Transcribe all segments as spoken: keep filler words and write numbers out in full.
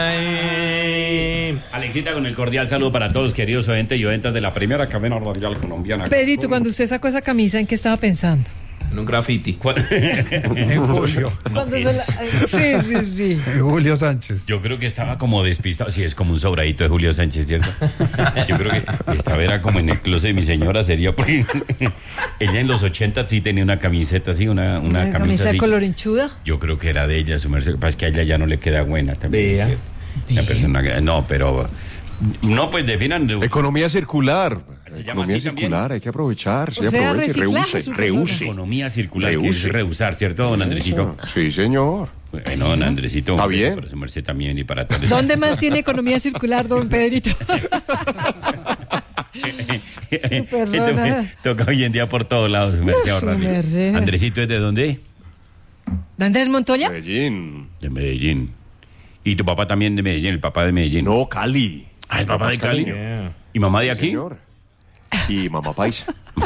Alexita, con el cordial saludo para todos, queridos oyentes y oyentas de la primera cadena radial colombiana. Pedrito, cuando usted sacó esa camisa, ¿en qué estaba pensando? En un graffiti. En Julio. Cuando se la... Sí, sí, sí. En Julio Sánchez. Yo creo que estaba como despistado. Sí, es como un sobradito de Julio Sánchez, ¿cierto? Yo creo que esta era como en el closet de mi señora, sería porque ella en los ochenta sí tenía una camiseta así, una, una, ¿Una camisa, camisa así. de color hinchuda? Yo creo que era de ella, su merced. Es que a ella ya no le queda buena también. Vea. La persona que... No, pero... No, pues definan... Economía circular. ¿Se llama Economía así circular, también? hay que aprovechar. Sí, O sea, aproveche, reciclaje, reuse, su reuse. Economía circular, que es Reuse. reusar, ¿cierto, don Andresito? Sí, señor. Bueno, don Andresito. Está un beso bien. para su merced también y para todos. ¿Dónde más tiene economía circular, don Pedrito? Su persona. Toca hoy en día por todos lados, su merced. Su ahorrarle. merced. Andresito, ¿es de dónde? ¿De Andrés Montoya? Medellín. De Medellín. ¿Y tu papá también de Medellín, el papá de Medellín? No, Cali. Ah, el papá de Cali. Yeah. ¿Y mamá de Sí, aquí? señor. Y mamá paisa.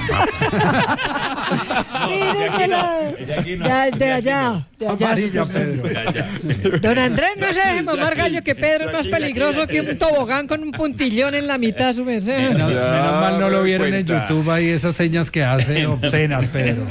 Míresela. Ya, de allá, de allá. Amarilla, su- Pedro. Ya, ya. Don Andrés, no se deje mamar gallo, que Pedro es más peligroso que un tobogán con un puntillón en la mitad, su merced. Menos, Ya, menos mal no lo me vieron en cuenta. YouTube ahí esas señas que hace obscenas, Pedro.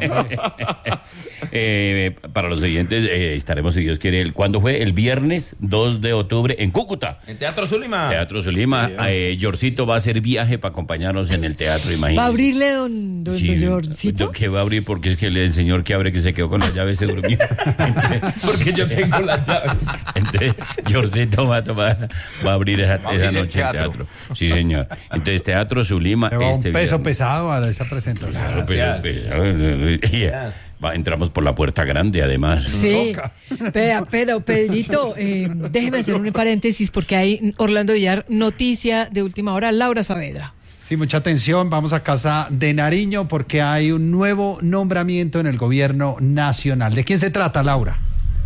Eh, para los siguientes, eh, estaremos, si Dios quiere, el, ¿cuándo fue? El viernes dos de octubre en Cúcuta. En Teatro Zulima. Teatro Solima. Eh, Yorcito va a hacer viaje para acompañarnos en el teatro, imagínate. ¿Va a abrirle don, don, Sí, don Jorcito? que va a abrir porque es que el, el señor que abre que se quedó con la llave se durmió. Entonces, Porque yo tengo la llave. entonces Yorcito va a, tomar, va a abrir esa, Va a esa abrir el noche el teatro. teatro. Sí, señor. Entonces, Teatro Zulima. Le va este un peso viernes. pesado a esa presentación. Claro, pero- Gracias. pero- yeah. Va, entramos por la puerta grande, además. Sí, pero, pero Pedrito, eh, déjeme hacer un paréntesis porque hay, Orlando Villar, noticia de última hora, Laura Saavedra. Sí, mucha atención. Vamos a casa de Nariño porque hay un nuevo nombramiento en el gobierno nacional. ¿De quién se trata, Laura?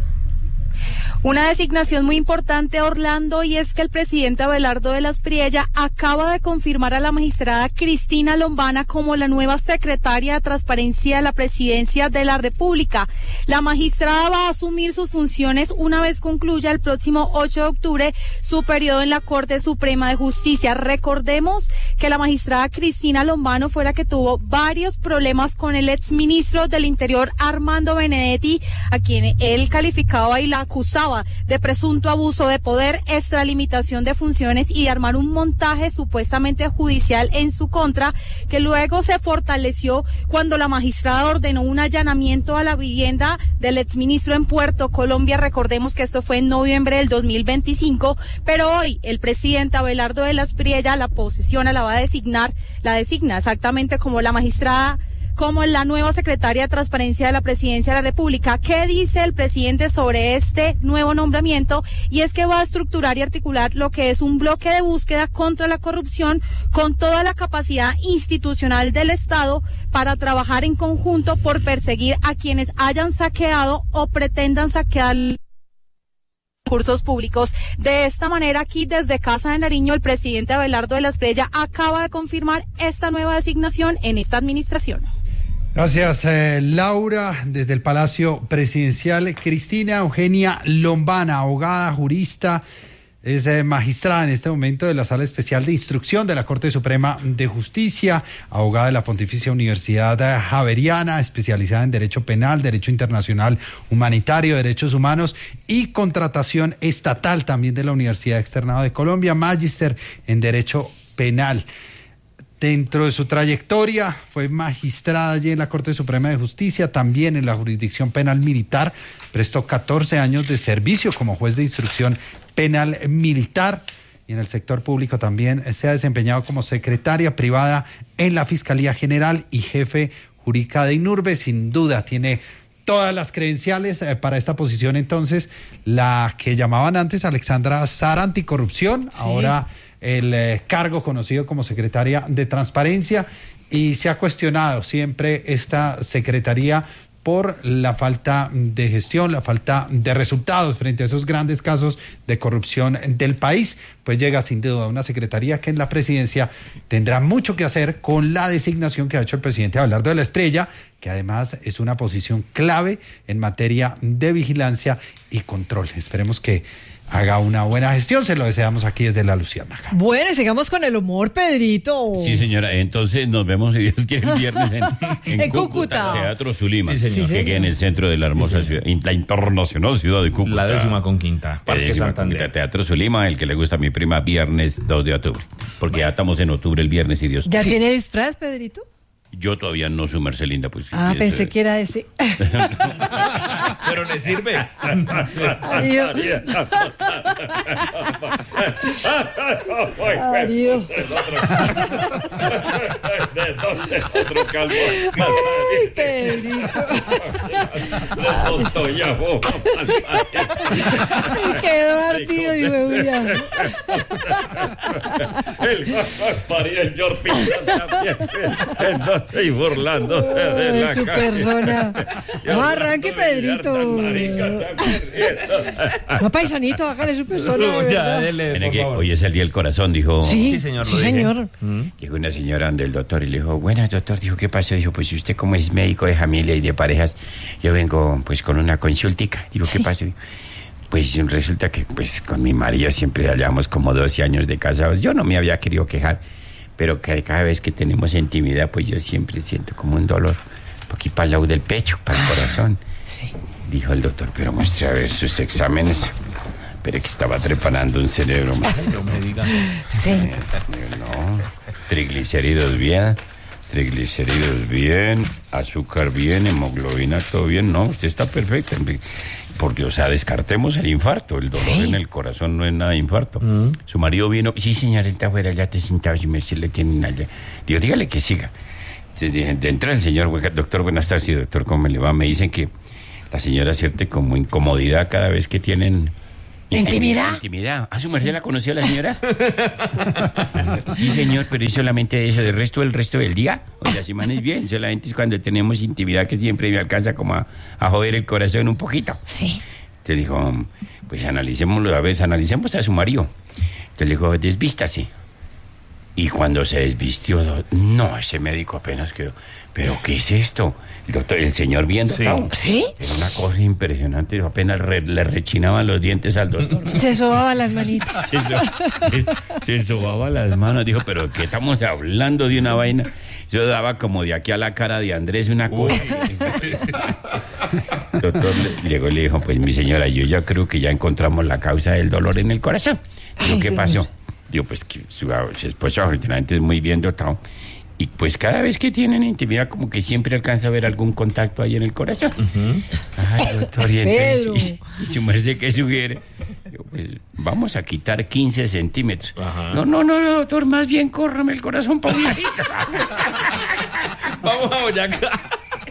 Una designación muy importante, Orlando, y es que el presidente Abelardo de las Priella acaba de confirmar a la magistrada Cristina Lombana como la nueva secretaria de Transparencia de la Presidencia de la República. La magistrada va a asumir sus funciones una vez concluya el próximo ocho de octubre su periodo en la Corte Suprema de Justicia. Recordemos que la magistrada Cristina Lombano fue la que tuvo varios problemas con el exministro del Interior, Armando Benedetti, a quien él calificaba y la acusaba de presunto abuso de poder, extralimitación de funciones y de armar un montaje supuestamente judicial en su contra, que luego se fortaleció cuando la magistrada ordenó un allanamiento a la vivienda del exministro en Puerto Colombia. Recordemos que esto fue en noviembre del dos mil veinticinco, pero hoy el presidente Abelardo de las Priella la posesiona, la va a designar, la designa exactamente como la magistrada, como la nueva secretaria de Transparencia de la Presidencia de la República. ¿Qué dice el presidente sobre este nuevo nombramiento? Y es que va a estructurar y articular lo que es un bloque de búsqueda contra la corrupción con toda la capacidad institucional del Estado para trabajar en conjunto por perseguir a quienes hayan saqueado o pretendan saquear recursos públicos. De esta manera, aquí desde Casa de Nariño, el presidente Abelardo de las Priella acaba de confirmar esta nueva designación en esta administración. Gracias, eh, Laura. Desde el Palacio Presidencial, Cristina Eugenia Lombana, abogada, jurista, es eh, magistrada en este momento de la Sala Especial de Instrucción de la Corte Suprema de Justicia, abogada de la Pontificia Universidad eh, Javeriana, especializada en Derecho Penal, Derecho Internacional Humanitario, Derechos Humanos y Contratación Estatal, también de la Universidad Externado de Colombia, magíster en Derecho Penal. Dentro de su trayectoria fue magistrada allí en la Corte Suprema de Justicia, también en la jurisdicción penal militar, prestó catorce años de servicio como juez de instrucción penal militar y en el sector público también se ha desempeñado como secretaria privada en la Fiscalía General y jefe jurídica de INURBE. Sin duda tiene todas las credenciales eh, para esta posición. Entonces, la que llamaban antes Alexandra Sara Anticorrupción, Sí. ahora el eh, cargo conocido como secretaria de Transparencia, y se ha cuestionado siempre esta secretaría por la falta de gestión, la falta de resultados frente a esos grandes casos de corrupción del país. Pues llega sin duda una secretaría que en la presidencia tendrá mucho que hacer con la designación que ha hecho el presidente Abelardo de la Espriella, que además es una posición clave en materia de vigilancia y control. Esperemos que haga una buena gestión. Se lo deseamos aquí desde La Luciérnaga. Bueno, y sigamos con el humor, Pedrito. Sí, señora. Entonces nos vemos, si Dios quiere, el viernes en, en, En Cúcuta, Cúcuta. Teatro Zulima, Sí, señor. que queda en el centro de la hermosa ciudad, in- la internacional ciudad de Cúcuta. La décima con quinta. La Parque décima Santander. Cúcuta, Teatro Zulima, el que le gusta a mi prima, viernes dos de octubre. Porque ya estamos en octubre, el viernes, y Dios. ¿Ya Sí. tiene disfraz, Pedrito? Yo todavía no soy Marcelinda, pues. Ah, sí, pensé este- que era ese. Pero le sirve. Marido. Marido. Otro calvo. Ay, Pedrito. Ay, quedó ardido y me El María George Pinto también. Entonces, y burlándose de la su calle. persona. No arranque, Pedrito. No, paisanito, hágale su persona. de Ya, verdad. dele, Mire por que favor. hoy es el día del corazón, dijo. Sí, Sí, señor, sí, lo dije. señor. Llegó una señora del doctor y le dijo, buenas, doctor. Dijo, ¿qué pasó? Dijo, pues usted como es médico de familia y de parejas, yo vengo pues con una consultica. Digo, ¿qué Sí. pasó? Pues resulta que pues con mi marido siempre ya llevamos como doce años de casados. Yo no me había querido quejar, pero que cada vez que tenemos intimidad, pues yo siempre siento como un dolor, un poquito para el lado del pecho, para el corazón. Sí. Dijo el doctor, pero muestre a ver sus exámenes. Pero que estaba trepanando un cerebro. No me diga. Sí. No, triglicéridos bien, triglicéridos bien, azúcar bien, hemoglobina todo bien. No, usted está perfecta. Porque, o sea, descartemos el infarto. El dolor Sí. en el corazón no es nada de infarto. Su marido vino, sí, señor, él está afuera, ya te sentado, si me si le tienen allá. Digo, dígale que siga. Entonces dije, de entra el señor, "Oiga, doctor, buenas tardes, sí, doctor, ¿cómo me le va?" Me dicen que la señora siente como incomodidad cada vez que tienen... ¿Intimidad? Intimidad. ¿Ah, su merced la conoció la señora? Sí, señor, pero es solamente eso. ¿Del resto, el resto del día? O sea, semana es bien. Solamente es cuando tenemos intimidad que siempre me alcanza como a, a joder el corazón un poquito. Sí. Te dijo, pues analicémoslo, a ver, analicemos a su marido. Te le dijo, desvístase. Y cuando se desvistió, no, ese médico apenas quedó. ¿Pero qué es esto? El doctor, el señor bien Sí. dotado. ¿Sí? Era una cosa impresionante. Apenas re- le rechinaban los dientes al doctor. Se sobaba las manitas. Se, so- se sobaba las manos. Dijo, pero ¿qué estamos hablando de una vaina? Yo daba como de aquí a la cara de Andrés una cosa. El doctor le- llegó y le dijo, pues mi señora, yo ya creo que ya encontramos la causa del dolor en el corazón. Digo, Ay, ¿qué señor. pasó? Digo, pues que su, su esposo afortunadamente es muy bien dotado. Y pues cada vez que tienen intimidad, como que siempre alcanza a ver algún contacto ahí en el corazón. Ay, doctor, y entonces, Pedro. y, y su merced, ¿qué sugiere? Digo, pues vamos a quitar quince centímetros. Ajá. No, no, no, no, doctor, más bien córrame el corazón para un ladito. Vamos a Boyacá.